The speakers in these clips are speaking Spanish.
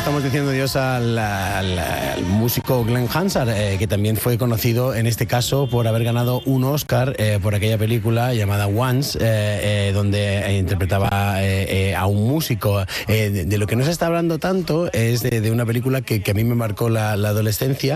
estamos diciendo adiós al músico Glenn Hansard, que también fue conocido en este caso por haber ganado un Oscar por aquella película llamada Once, donde interpretaba a un músico. De lo que no se está hablando tanto es de una película que a mí me marcó la adolescencia,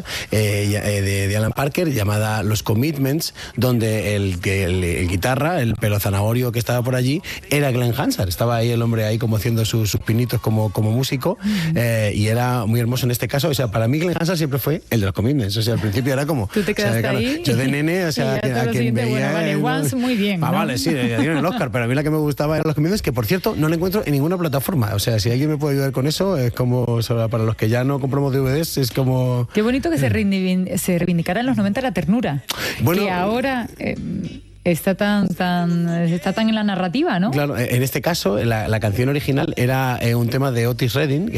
de Alan Parker, llamada Los Commitments, donde el guitarra, el pelo zanahorio que estaba por allí, era Glenn Hansard. Estaba ahí el hombre ahí como haciendo sus pinitos como músico, y era muy hermoso en este caso. O sea, para mí Glenn Hansard siempre fue el de Los Commitments. O sea, al principio era como... Tú te quedaste, o sea, claro, ahí. Yo de nene, o sea, a quien veía... Bueno, vale, Once, muy bien, ¿no? Vale, sí, ya dieron el Oscar, pero a mí la que me gustaba era Los Commitments, que por cierto no la encuentro en ninguna plataforma. O sea, si alguien me puede ayudar con eso, es como, o sea, para los que ya no compramos DVDs, es como... Qué bonito que se reivindicara en los 90 la ternura. Bueno, que ahora... está tan en la narrativa, ¿no? Claro, en este caso la canción original era un tema de Otis Redding,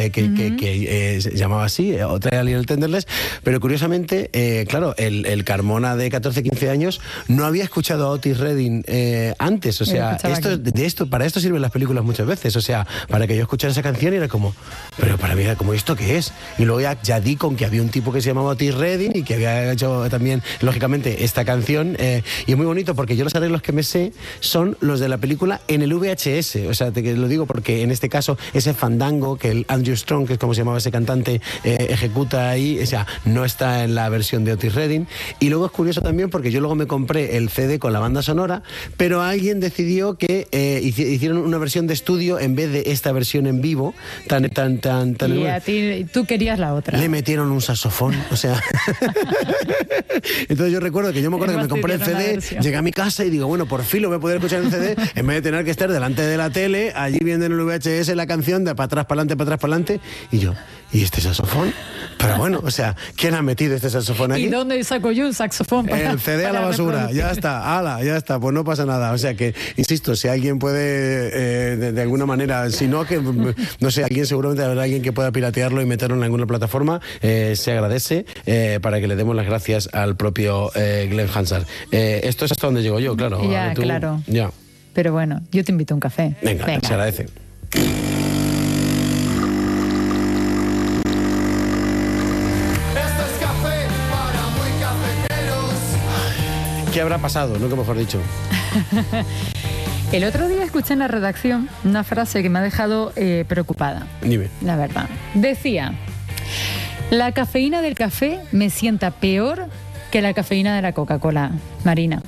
que se llamaba así, otra Little Tenderness, pero curiosamente, claro, el Carmona de 14-15 años no había escuchado a Otis Redding antes. O sea, para esto sirven las películas muchas veces. O sea, para que yo escuchara esa canción era como, pero para mí era como, ¿esto qué es? Y luego ya di con que había un tipo que se llamaba Otis Redding y que había hecho también, lógicamente, esta canción, y es muy bonito porque yo los arreglos que me sé son los de la película en el VHS. O sea, te lo digo porque en este caso ese fandango que el Andrew Strong, que es como se llamaba ese cantante, ejecuta ahí, o sea, no está en la versión de Otis Redding. Y luego es curioso también porque yo luego me compré el CD con la banda sonora, pero alguien decidió que hicieron una versión de estudio en vez de esta versión en vivo tan y a ti, tú querías la otra. Le metieron un saxofón, o sea. Entonces yo recuerdo que me compré el CD, llegué a mi casa y digo, bueno, por fin lo voy a poder escuchar en CD en vez de tener que estar delante de la tele, allí viendo en el VHS la canción de para atrás, para adelante, y yo, ¿y este saxofón? Pero bueno, o sea, ¿quién ha metido este saxofón aquí? ¿Y dónde saco yo un saxofón? El CD a la basura, ya está, pues no pasa nada. O sea que, insisto, si alguien puede, de alguna manera, si no, que no sé, seguramente habrá alguien que pueda piratearlo y meterlo en alguna plataforma, se agradece, para que le demos las gracias al propio Glenn Hansard. Esto es hasta donde llego yo, claro. Ya, tú, claro. Ya. Pero bueno, yo te invito a un café. Venga. Se agradece. ¿Qué habrá pasado? Nunca mejor dicho. El otro día escuché en la redacción una frase que me ha dejado preocupada. Dime. La verdad. Decía, la cafeína del café me sienta peor que la cafeína de la Coca-Cola, Marina.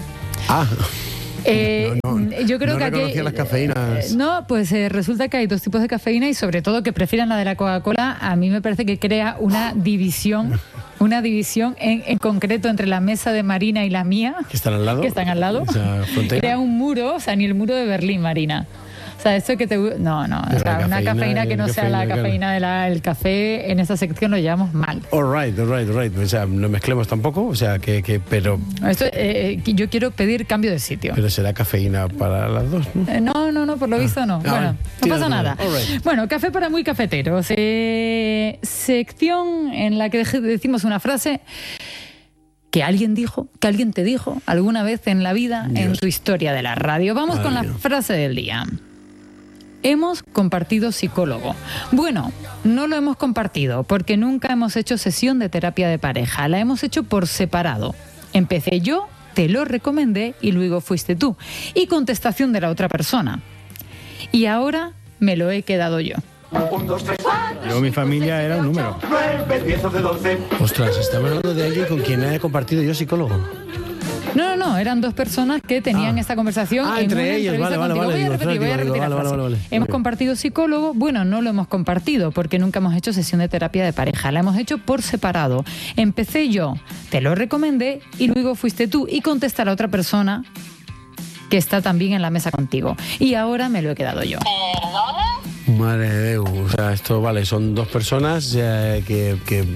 Yo creo que aquí las cafeínas. No, pues resulta que hay dos tipos de cafeína y sobre todo que prefieran la de la Coca-Cola. A mí me parece que crea una división en concreto entre la mesa de Marina y la mía, que están al lado, crea un muro, o sea, ni el muro de Berlín, Marina. O sea, esto que te... No, o sea, una cafeína que no sea la cafeína del café, en esa sección lo llevamos mal. All right. O sea, no mezclemos tampoco, o sea, pero... Esto, yo quiero pedir cambio de sitio. Pero será cafeína para las dos, ¿no? No, por lo visto no. Bueno, no pasa nada. Right. Bueno, café para muy cafeteros. Sección en la que decimos una frase que alguien te dijo alguna vez en la vida, Dios, en tu historia de la radio. Vamos con la frase del día. Hemos compartido psicólogo. Bueno, no lo hemos compartido porque nunca hemos hecho sesión de terapia de pareja. La hemos hecho por separado. Empecé yo, te lo recomendé y luego fuiste tú. Y contestación de la otra persona. Y ahora me lo he quedado yo. 1, 2, 3, 4. Yo, mi familia era un número. 9, 10, 11, 12. Ostras, estamos hablando de alguien con quien he compartido yo psicólogo. No, eran dos personas que tenían esta conversación entre ellos, vale. Voy a repetir la frase. Vale. Hemos compartido psicólogo. Bueno, no lo hemos compartido porque nunca hemos hecho sesión de terapia de pareja. La hemos hecho por separado. Empecé yo, te lo recomendé y luego fuiste tú. Y contesta la otra persona que está también en la mesa contigo. Y ahora me lo he quedado yo. ¿Perdona? Madre de Dios, o sea, esto vale, son dos personas que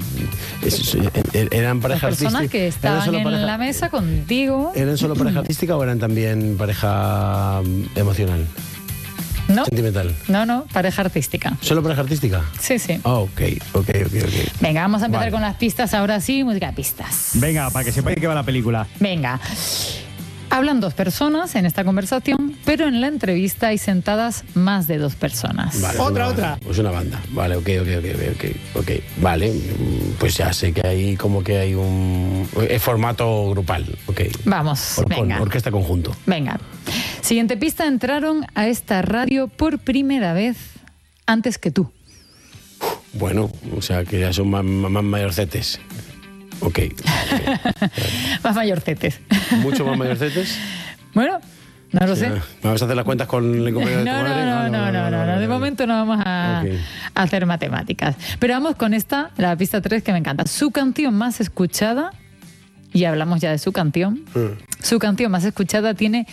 eran pareja artística. Personas que estaban en la mesa contigo. ¿Eran solo pareja artística o eran también pareja emocional? No. Sentimental. No, pareja artística. ¿Solo pareja artística? Sí. Ok. Venga, vamos a empezar con las pistas ahora sí, música de pistas. Venga, para que sepáis de qué va la película. Venga. Hablan 2 personas en esta conversación, pero en la entrevista hay sentadas más de 2 personas. Vale, Otra. Es una banda. Vale, ok. Vale, pues ya sé que hay como que hay un formato grupal. Ok. Vamos, venga. Orquesta conjunto. Venga. Siguiente pista, entraron a esta radio por primera vez antes que tú. Bueno, o sea que ya son más mayorcetes. Ok. Más mayorcetes. ¿Mucho más mayorcetes? Bueno, no lo sé. ¿Vamos a hacer las cuentas con el compañero de tu madre? No. De momento no vamos a hacer matemáticas. Pero vamos con la pista 3, que me encanta. Su canción más escuchada, y hablamos ya de su canción, su canción más escuchada tiene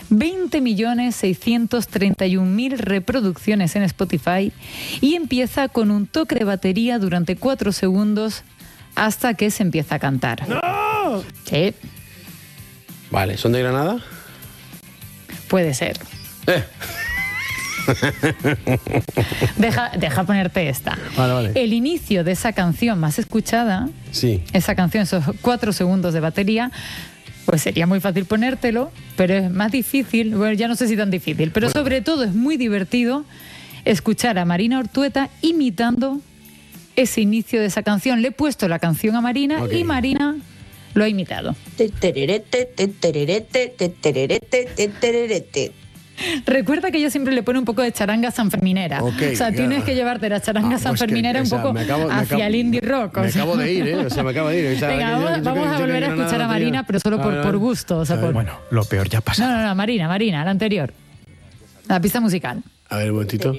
20.631.000 reproducciones en Spotify y empieza con un toque de batería durante 4 segundos hasta que se empieza a cantar. ¡No! Sí. Vale, ¿son de Granada? Puede ser. Deja ponerte esta. Vale. El inicio de esa canción más escuchada, sí. Esa canción, esos 4 segundos de batería, pues sería muy fácil ponértelo, pero es más difícil, bueno, ya no sé si tan difícil, pero sobre todo es muy divertido escuchar a Marina Ortueta imitando ese inicio de esa canción. Le he puesto la canción a Marina y Marina lo ha imitado. Recuerda que ella siempre le pone un poco de charanga sanferminera. Okay, o sea, tienes que llevarte la charanga sanferminera un poco hacia el indie rock. Me acabo de ir, ¿eh? O sea, me acabo de ir. Venga, vamos a volver a escuchar a Marina, pero solo por gusto. O sea, Bueno, lo peor ya pasa. No, Marina, la anterior. La pista musical. A ver, un momentito.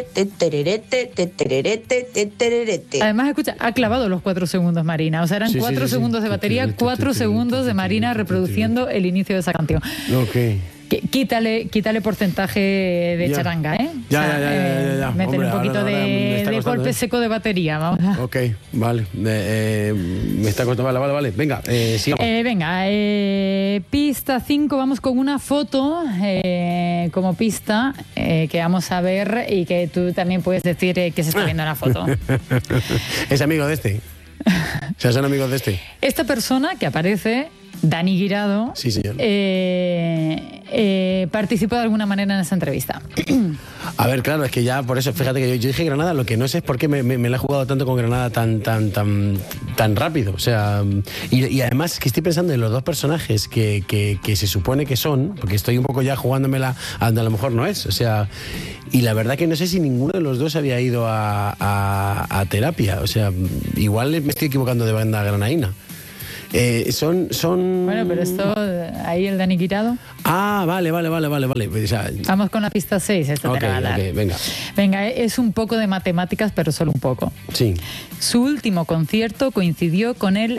Además, escucha, ha clavado los 4 segundos Marina. O sea, eran 4 segundos de batería, 4 segundos de Marina reproduciendo el inicio de esa canción. Ok. Quítale porcentaje de charanga, ¿eh? Ya. Métele un poquito de golpe seco de batería, vamos. Ok, vale. Me está costando. Vale. Venga, sigamos. Venga, pista 5, vamos con una foto como pista que vamos a ver y que tú también puedes decir que se está viendo en la foto. Es amigo de este. O sea, son amigos de este. Esta persona que aparece, Dani Guirado, sí, señor. Participó de alguna manera en esa entrevista. A ver, claro, es que ya por eso, fíjate que yo dije Granada, lo que no sé es por qué me la he jugado tanto con Granada tan rápido. O sea, y además que estoy pensando en los 2 personajes que se supone que son, porque estoy un poco ya jugándomela a donde a lo mejor no es. O sea, y la verdad que no sé si ninguno de los 2 había ido a terapia. O sea, igual me estoy equivocando de banda granaína. Son... Bueno, pero esto, ahí el Dani Guirado. Ah, vale. O sea, vamos con la pista 6, esta te la va a dar. Venga, es un poco de matemáticas, pero solo un poco. Sí. Su último concierto coincidió con el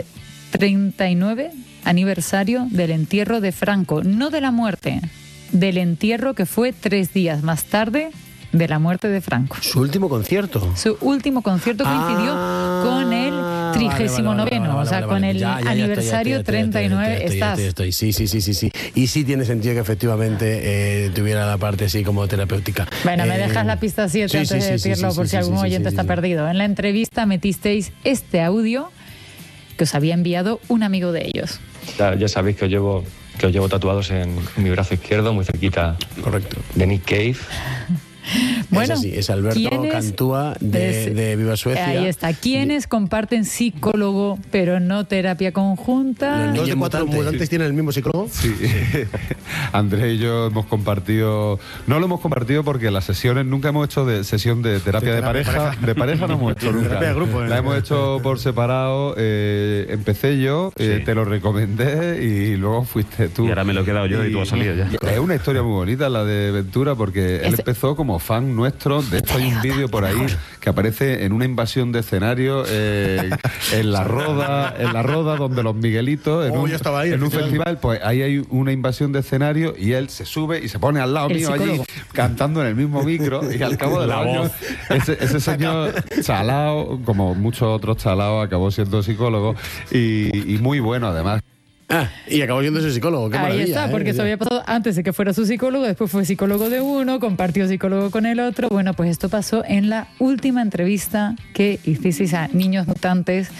39 aniversario del entierro de Franco. No de la muerte, del entierro, que fue 3 días más tarde de la muerte de Franco. ¿Su último concierto? Su último concierto coincidió con el 39º, o sea, con el aniversario 39. Estoy. Sí. Y sí tiene sentido que efectivamente tuviera la parte así como terapéutica. Bueno, me dejas la pista 7 antes de decirlo, por si algún oyente está perdido. En la entrevista metisteis este audio que os había enviado un amigo de ellos. Ya sabéis que os llevo tatuados en mi brazo izquierdo, muy cerquita. Correcto. De Nick Cave. Bueno, es Alberto Cantúa de Viva Suecia. Ahí está. ¿Quiénes comparten psicólogo pero no terapia conjunta? ¿Los 2 de 4 mutantes tienen el mismo psicólogo? Sí. Andrés y yo hemos compartido... No lo hemos compartido porque las sesiones... Nunca hemos hecho sesión de terapia de pareja. De pareja no hemos hecho nunca. Terapia de grupo. La hemos hecho por separado. Empecé yo, te lo recomendé y luego fuiste tú. Y ahora me lo he quedado yo y tú has salido ya. Es una historia muy bonita la de Ventura porque él empezó como fan nuestro. De hecho hay un vídeo por ahí que aparece en una invasión de escenario en la Roda donde los Miguelitos en un festival, pues ahí hay una invasión de escenario y él se sube y se pone al lado mío allí cantando en el mismo micro y al cabo de los años ese señor chalao, como muchos otros chalaos, acabó siendo psicólogo y muy bueno además. Y acabó siendo su psicólogo. Qué maravilla. Ahí está, porque eso había pasado antes de que fuera su psicólogo, después fue psicólogo de uno, compartió psicólogo con el otro. Bueno, pues esto pasó en la última entrevista que hicisteis a Niños Mutantes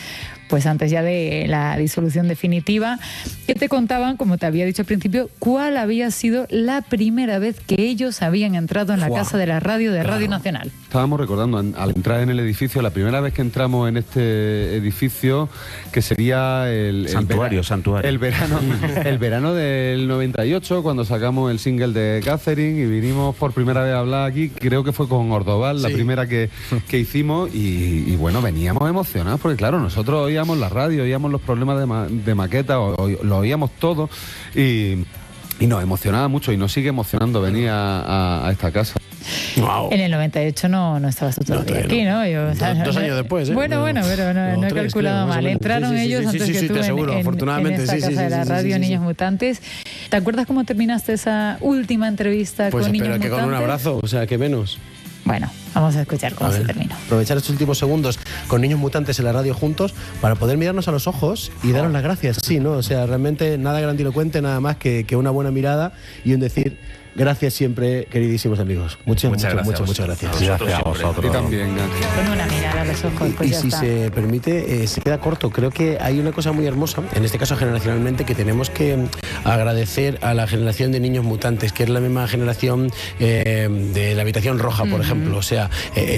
pues antes ya de la disolución definitiva, que te contaban, como te había dicho al principio, cuál había sido la primera vez que ellos habían entrado en la casa de la radio de Radio Nacional. Estábamos recordando, al entrar en el edificio, la primera vez que entramos en este edificio, que sería el santuario. El verano del 98, cuando sacamos el single de Catherine y vinimos por primera vez a hablar aquí, creo que fue con Ordoval, la primera que hicimos, y bueno, veníamos emocionados, porque claro, nosotros oíamos la radio, oíamos los problemas de maqueta, lo oíamos todo, y nos emocionaba mucho, y nos sigue emocionando venir a esta casa. Wow. En el 98 no estabas tú todavía aquí, ¿no? Yo, dos años después, ¿eh? Bueno, pero no he calculado mal. Entraron ellos antes que tú te aseguro, en afortunadamente, esta casa de la radio Niños Mutantes. ¿Te acuerdas cómo terminaste esa última entrevista con Niños Mutantes? Pues espero que con un abrazo, o sea, que menos. Bueno, vamos a escuchar cómo se terminó. Aprovechar estos últimos segundos con Niños Mutantes en la radio juntos para poder mirarnos a los ojos y daros las gracias. Sí, ¿no? O sea, realmente nada grandilocuente, nada más que una buena mirada y un decir... Gracias siempre, queridísimos amigos. Muchas gracias. Gracias a vosotros. Y también, con una mirada a los ojos, pues y ya si está. se permite, se queda corto. Creo que hay una cosa muy hermosa, en este caso generacionalmente, que tenemos que agradecer a la generación de Niños Mutantes, que es la misma generación de la Habitación Roja, por ejemplo. O sea,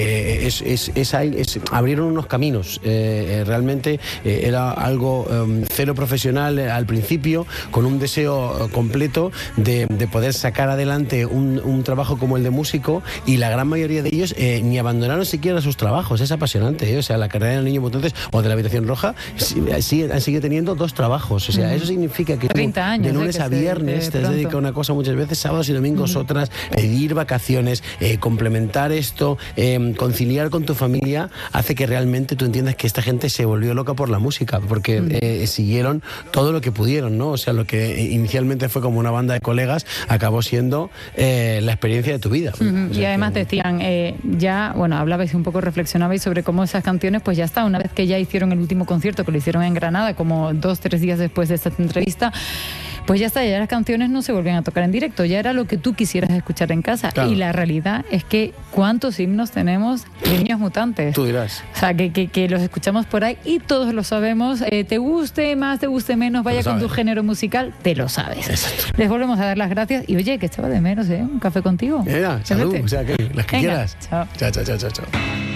abrieron unos caminos. Realmente era algo cero profesional al principio, con un deseo completo de poder sacar adelante un trabajo como el de músico, y la gran mayoría de ellos ni abandonaron siquiera sus trabajos. Es apasionante, O sea, la carrera de Niños Mutantes o de la Habitación Roja sigue teniendo 2 trabajos. O sea, eso significa que 30 años, de lunes a viernes te has dedicado a una cosa muchas veces, sábados y domingos otras, pedir vacaciones, complementar esto, conciliar con tu familia, hace que realmente tú entiendas que esta gente se volvió loca por la música, porque siguieron todo lo que pudieron, ¿no? O sea, lo que inicialmente fue como una banda de colegas acabó siendo la experiencia de tu vida. O sea, y además te decían, hablabais un poco, reflexionabais sobre cómo esas canciones, pues ya está, una vez que ya hicieron el último concierto, que lo hicieron en Granada, como 2-3 días después de esta entrevista, pues ya está, ya las canciones no se volvían a tocar en directo, ya era lo que tú quisieras escuchar en casa. Claro. Y la realidad es que ¿cuántos himnos tenemos de Niños Mutantes? Tú dirás. O sea, que los escuchamos por ahí y todos lo sabemos. Te guste más, te guste menos, vaya con tu género musical, te lo sabes. Exacto. Les volvemos a dar las gracias y oye, que echaba de menos, un café contigo. Salud, o sea, que las que Venga, quieras. Chao. Chao.